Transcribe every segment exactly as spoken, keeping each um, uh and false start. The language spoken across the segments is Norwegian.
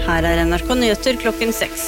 Her er N R K Nyheter klokken seks.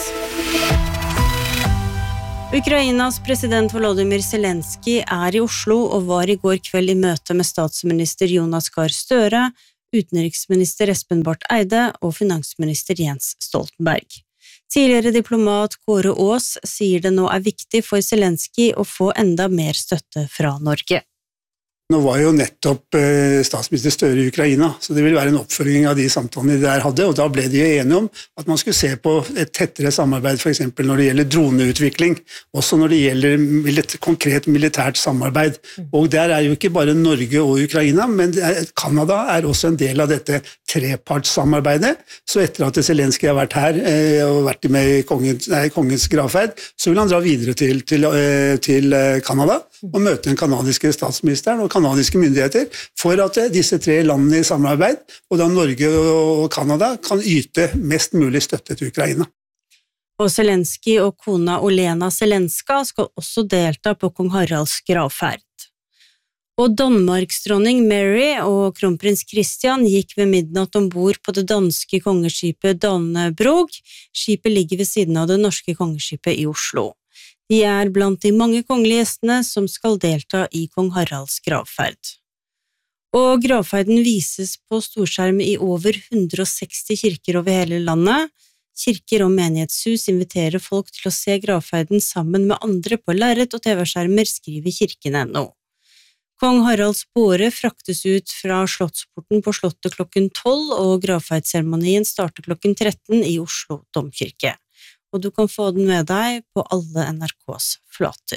Ukrainas president Volodymyr Zelensky er i Oslo og var i går kveld i møte med statsminister Jonas Gahr Støre, utenriksminister Espen Barth Eide og finansminister Jens Stoltenberg. Tidligere diplomat Kåre Aas sier det nå er viktig for Zelensky å få enda mer støtte fra Norge. Nå var jo nettopp statsminister Støre i Ukraina, så det vil være en oppfølging av de samtalene de der hadde, og da ble de jo enige om at man skulle se på et tettere samarbeid, for eksempel når det gjelder droneutvikling, også når det gjelder et konkret militært samarbeid. Og der er jo ikke bare Norge og Ukraina, men Kanada er også en del av dette trepartssamarbeidet. Så etter at Zelensky har vært her og vært med i kongens, nei, kongens gravferd, så vil han dra videre til, til, til Kanada og møte den kanadiske statsministeren og kanadiske myndigheter for at disse tre landene i samarbeid, og da Norge og Kanada, kan yte mest mulig støtte til Ukraina. Og Zelensky og kona Olena Zelenska skal også delta på kong Haralds gravferd. Og Danmarksdronning Mary og kronprins Christian gikk ved midnatt ombord på det danske kongeskipet Dannebrog. Skipet ligger ved siden av det norske kongeskipet i Oslo. De er blant de mange kongelige gjestene som skal delta i kong Haralds gravferd. Og gravferden vises på storskjerm i over hundre og seksti kirker over hele landet. Kirker og menighetshus inviterer folk til å se gravferden sammen med andre på lerret og T V-skjermer, skriver kirken punktum no. Kong Haralds båre fraktes ut fra Slottsporten på Slottet klokken tolv, og gravferdsseremonien starter klokken tretten i Oslo domkirke. Og du kan få den med deg på alle N R K's flater.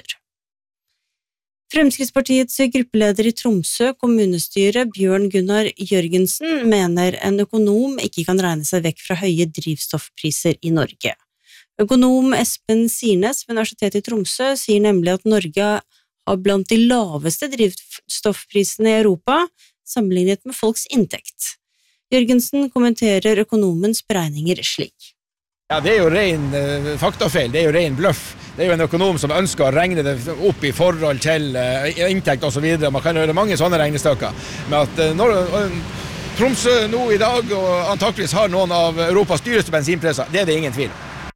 Fremskrittspartiets gruppeleder i Tromsø kommunestyre, Bjørn Gunnar Jørgensen, mener en økonom ikke kan regne seg vekk fra høye drivstoffpriser i Norge. Økonom Espen Sirnes ved Universitetet i Tromsø sier nemlig at Norge har blant de laveste drivstoffprisene i Europa, sammenlignet med folks inntekt. Jørgensen kommenterer økonomens beregninger slik. Ja, det er jo ren uh, faktafeil, det er jo ren bløff. Det er jo en økonom som ønsker å regne det opp i forhold til uh, inntekt og så videre. Man kan gjøre mange sånne regnestykker. Men at uh, når, uh, Tromsø nå i dag og antakeligvis har noen av Europas dyreste bensinpriser, det er det ingen tvil.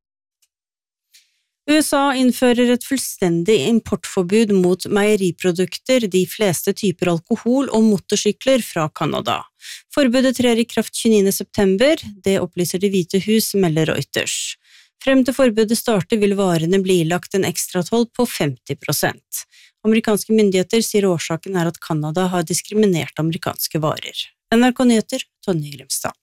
U S A innfører et fullstendig importforbud mot meieriprodukter, de fleste typer alkohol og motorsykler fra Kanada. Forbudet trer i kraft tjueniende september, det opplyser Det hvite hus, melder Reuters. Frem til forbudet starter vil varene bli ilagt en ekstratoll på femti prosent. Amerikanske myndigheter sier årsaken er at Kanada har diskriminert amerikanske varer. N R K Nyheter, Tonje Grimstad.